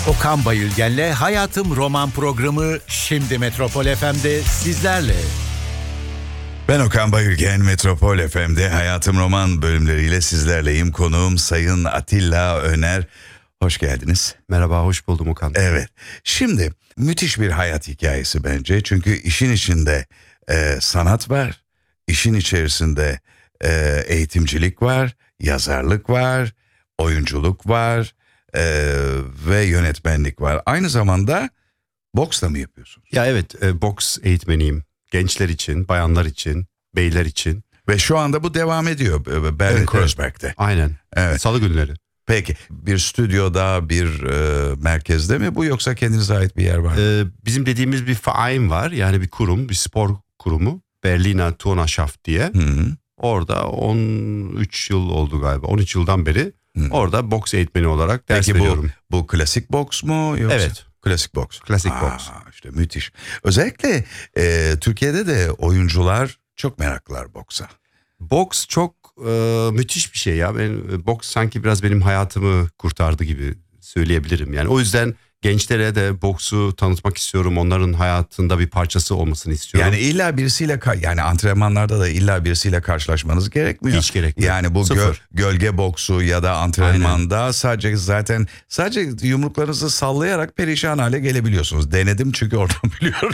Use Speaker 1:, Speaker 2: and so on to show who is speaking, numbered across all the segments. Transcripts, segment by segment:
Speaker 1: Okan Bayülgen'le Hayatım Roman programı şimdi Metropol FM'de sizlerle.
Speaker 2: Ben Okan Bayülgen, Metropol FM'de Hayatım Roman bölümleriyle sizlerleyim. Konuğum Sayın Atilla Öner. Hoş geldiniz.
Speaker 3: Merhaba, hoş buldum Okan.
Speaker 2: Evet, şimdi müthiş bir hayat hikayesi bence. Çünkü işin içinde sanat var, işin içerisinde eğitimcilik var, yazarlık var, oyunculuk var ve yönetmenlik var. Aynı zamanda boks da mı yapıyorsunuz?
Speaker 3: Ya evet, boks eğitmeniyim. Gençler için, bayanlar için, beyler için.
Speaker 2: Ve şu anda bu devam ediyor Berlin-Kreuzberg'de.
Speaker 3: Evet. Aynen,
Speaker 2: Evet.
Speaker 3: Salı günleri.
Speaker 2: Peki bir stüdyoda, bir merkezde mi bu, yoksa kendinize ait bir yer var mı?
Speaker 3: Bizim dediğimiz bir verein var, yani bir kurum, bir spor kurumu. Berliner Turnerschaft diye.
Speaker 2: Hı-hı.
Speaker 3: Orada 13 yıl oldu galiba, 13 yıldan beri. Orada boks eğitmeni olarak ders veriyorum.
Speaker 2: Peki bu klasik boks mu yoksa?
Speaker 3: Evet.
Speaker 2: Klasik boks.
Speaker 3: Klasik boks.
Speaker 2: İşte müthiş. Özellikle Türkiye'de de oyuncular çok meraklılar boksa.
Speaker 3: Boks çok müthiş bir şey ya. Boks sanki biraz benim hayatımı kurtardı gibi söyleyebilirim. Yani o yüzden gençlere de boksu tanıtmak istiyorum. Onların hayatında bir parçası olmasını istiyorum.
Speaker 2: Yani illa birisiyle, yani antrenmanlarda da illa birisiyle karşılaşmanız gerekmiyor.
Speaker 3: Hiç gerekmiyor.
Speaker 2: Yani bu gölge boksu ya da antrenmanda
Speaker 3: Aynen.
Speaker 2: sadece yumruklarınızı sallayarak perişan hale gelebiliyorsunuz. Denedim çünkü oradan biliyorum.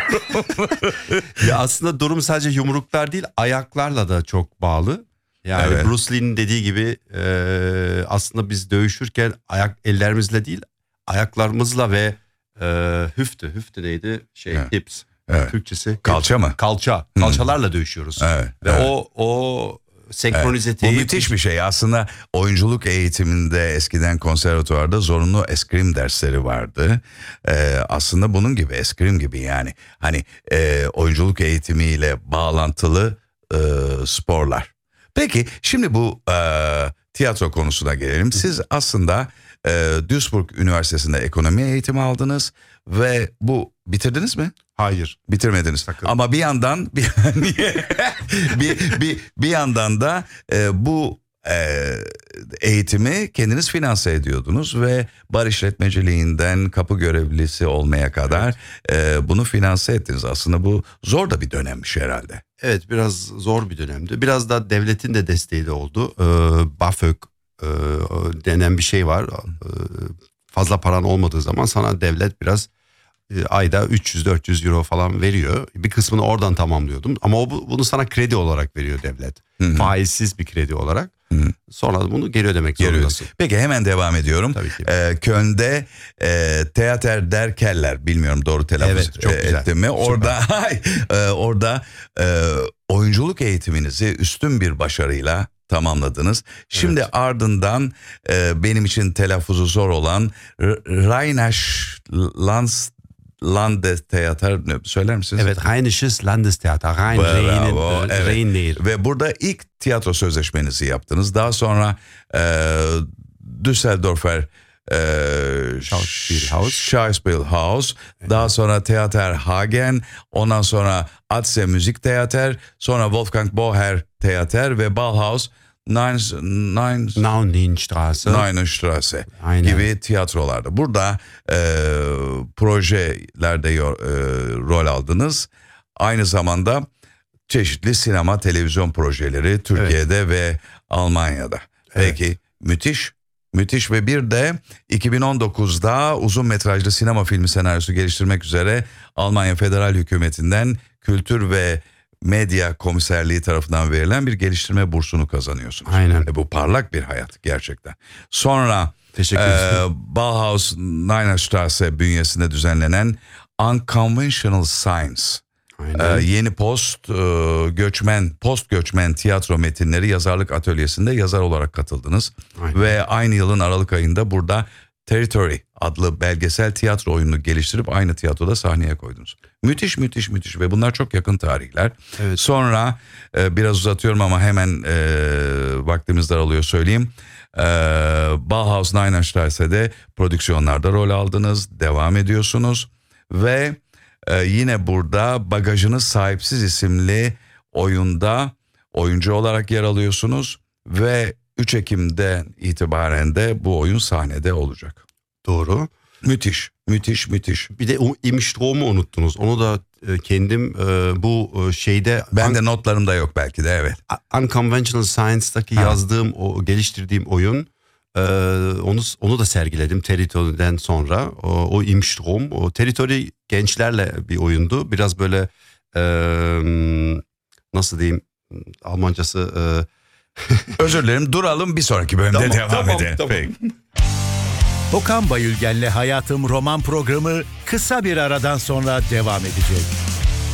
Speaker 3: Ya aslında durum sadece yumruklar değil, ayaklarla da çok bağlı. Yani
Speaker 2: Evet.
Speaker 3: Bruce Lee'nin dediği gibi aslında biz dövüşürken ellerimizle değil, ayaklarımızla ve hüftü neydi?
Speaker 2: Evet.
Speaker 3: Hips.
Speaker 2: Evet.
Speaker 3: Türkçesi.
Speaker 2: Kalça mı?
Speaker 3: Kalçalarla dövüşüyoruz.
Speaker 2: Evet.
Speaker 3: Ve
Speaker 2: evet.
Speaker 3: o senkroniziteyi...
Speaker 2: Bu müthiş bir şey. Aslında oyunculuk eğitiminde eskiden konservatuvarda zorunlu eskrim dersleri vardı. Aslında bunun gibi, eskrim gibi yani. Hani oyunculuk eğitimiyle bağlantılı sporlar. Peki şimdi bu tiyatro konusuna gelelim. Siz aslında Duisburg Üniversitesi'nde ekonomi eğitimi aldınız ve bu bitirdiniz mi?
Speaker 3: Hayır.
Speaker 2: Bitirmediniz.
Speaker 3: Sakın.
Speaker 2: Ama bir yandan bir yandan da bu eğitimi kendiniz finanse ediyordunuz ve bar işletmeciliğinden kapı görevlisi olmaya kadar bunu finanse ettiniz. Aslında bu zor da bir dönemmiş herhalde.
Speaker 3: Evet, biraz zor bir dönemdi. Biraz da devletin de desteği de oldu. BAföG denen bir şey var. Fazla paran olmadığı zaman sana devlet biraz ayda 300-400 euro falan veriyor. Bir kısmını oradan tamamlıyordum. Ama bunu sana kredi olarak veriyor devlet.
Speaker 2: Hı-hı.
Speaker 3: Faizsiz bir kredi olarak. Hı-hı. Sonra bunu geri ödemek zorundasın.
Speaker 2: Peki hemen devam ediyorum.
Speaker 3: Tabii ki.
Speaker 2: Köln'de Theater der Keller, bilmiyorum doğru telaffuz ettim mi? Orada oyunculuk eğitiminizi üstün bir başarıyla tamamladınız. Şimdi ardından benim için telaffuzu zor olan Landestheater söyler misiniz?
Speaker 3: Evet, Rheinisches Landestheater. Rhein-Neer.
Speaker 2: Ve burada ilk tiyatro sözleşmenizi yaptınız. Daha sonra Düsseldorfer Schauspielhaus, daha sonra Theater Hagen, ondan sonra Atze Musiktheater, sonra Wolfgang Boher Theater ve Bauhaus Neunstraße gibi tiyatrolarda. Burada projelerde rol aldınız. Aynı zamanda çeşitli sinema, televizyon projeleri Türkiye'de ve Almanya'da. Peki, müthiş ve bir de 2019'da uzun metrajlı sinema filmi senaryosu geliştirmek üzere Almanya Federal Hükümeti'nden Kültür ve Medya Komiserliği tarafından verilen bir geliştirme bursunu kazanıyorsunuz.
Speaker 3: Aynen.
Speaker 2: Bu parlak bir hayat gerçekten. Sonra Bauhaus Neunstraße bünyesinde düzenlenen Unconventional Science, yeni post göçmen tiyatro metinleri yazarlık atölyesinde yazar olarak katıldınız.
Speaker 3: Aynen.
Speaker 2: Ve aynı yılın Aralık ayında burada Territory adlı belgesel tiyatro oyununu geliştirip aynı tiyatroda sahneye koydunuz. Müthiş ve bunlar çok yakın tarihler.
Speaker 3: Evet.
Speaker 2: Sonra biraz uzatıyorum ama hemen vaktimiz daralıyor söyleyeyim. Bauhaus Neunstraße'de prodüksiyonlarda rol aldınız, devam ediyorsunuz ve yine burada Bagajınız Sahipsiz isimli oyunda oyuncu olarak yer alıyorsunuz ve 3 Ekim'den itibaren de bu oyun sahnede olacak.
Speaker 3: Doğru.
Speaker 2: Müthiş.
Speaker 3: Bir de Im Strom'u unuttunuz. Onu da kendim bu şeyde...
Speaker 2: Ben de notlarımda yok belki de, evet.
Speaker 3: Unconventional Science'daki yazdığım, geliştirdiğim oyun, onu da sergiledim Territory'den sonra. O Im Strom, o Territory gençlerle bir oyundu. Biraz böyle nasıl diyeyim, Almancası...
Speaker 2: Özür dilerim, duralım, bir sonraki bölümde devam edelim.
Speaker 3: Tamam.
Speaker 2: Peki.
Speaker 1: Okan Bayülgen'le Hayatım roman programı kısa bir aradan sonra devam edecek.